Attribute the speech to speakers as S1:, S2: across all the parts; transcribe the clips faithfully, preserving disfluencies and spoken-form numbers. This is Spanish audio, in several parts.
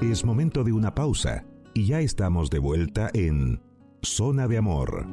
S1: Es momento de una pausa y ya estamos de vuelta en Zona de Amor.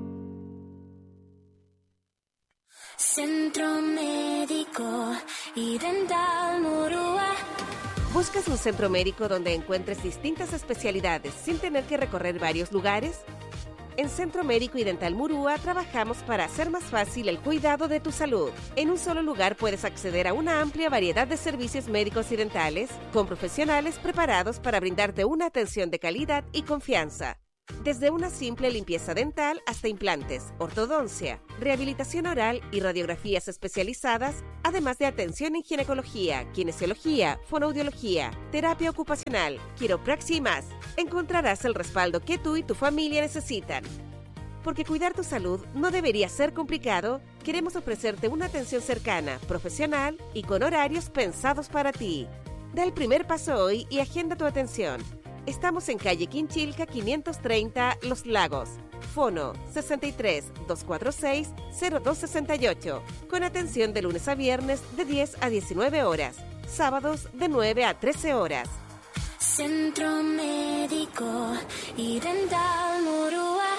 S2: Centro Médico y Dental Murúa.
S3: ¿Buscas un centro médico donde encuentres distintas especialidades sin tener que recorrer varios lugares? En Centro Médico y Dental Murúa trabajamos para hacer más fácil el cuidado de tu salud. En un solo lugar puedes acceder a una amplia variedad de servicios médicos y dentales con profesionales preparados para brindarte una atención de calidad y confianza. Desde una simple limpieza dental hasta implantes, ortodoncia, rehabilitación oral y radiografías especializadas, además de atención en ginecología, kinesiología, fonoaudiología, terapia ocupacional, quiropraxia y más. Encontrarás el respaldo que tú y tu familia necesitan. Porque cuidar tu salud no debería ser complicado, queremos ofrecerte una atención cercana, profesional y con horarios pensados para ti. Da el primer paso hoy y agenda tu atención. Estamos en calle Quinchilca quinientos treinta, Los Lagos. Fono sesenta y tres, doscientos cuarenta y seis, cero dos sesenta y ocho. Con atención de lunes a viernes de diez a diecinueve horas. Sábados de nueve a trece horas.
S2: Centro Médico y Dental Murúa.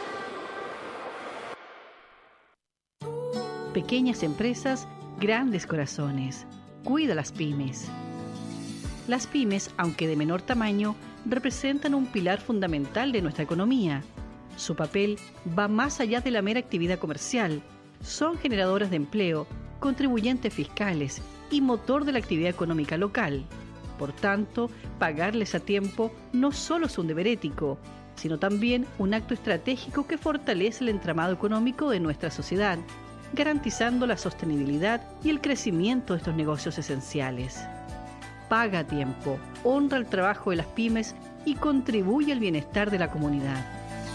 S4: Pequeñas empresas, grandes corazones. Cuida las pymes. Las pymes, aunque de menor tamaño, representan un pilar fundamental de nuestra economía. Su papel va más allá de la mera actividad comercial. Son generadoras de empleo, contribuyentes fiscales y motor de la actividad económica local. Por tanto, pagarles a tiempo no solo es un deber ético, sino también un acto estratégico que fortalece el entramado económico de nuestra sociedad, garantizando la sostenibilidad y el crecimiento de estos negocios esenciales. Paga a tiempo, honra el trabajo de las pymes y contribuye al bienestar de la comunidad.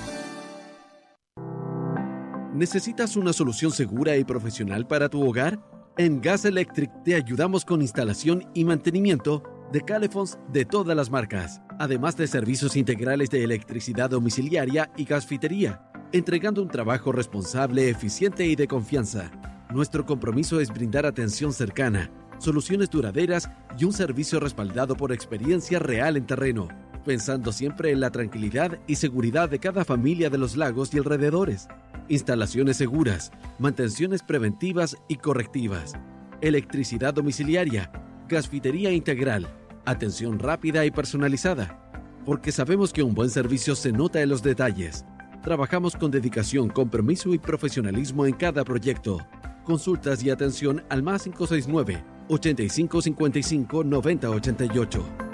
S5: ¿Necesitas una solución segura y profesional para tu hogar? En Gas Electric te ayudamos con instalación y mantenimiento de calefons de todas las marcas, además de servicios integrales de electricidad domiciliaria y gasfitería, entregando un trabajo responsable, eficiente y de confianza. Nuestro compromiso es brindar atención cercana, soluciones duraderas y un servicio respaldado por experiencia real en terreno, pensando siempre en la tranquilidad y seguridad de cada familia de Los Lagos y alrededores. Instalaciones seguras, mantenciones preventivas y correctivas, electricidad domiciliaria, gasfitería integral, atención rápida y personalizada. Porque sabemos que un buen servicio se nota en los detalles. Trabajamos con dedicación, compromiso y profesionalismo en cada proyecto. Consultas y atención al más cinco seis nueve, ochenta y cinco cincuenta y cinco, noventa ochenta y ocho.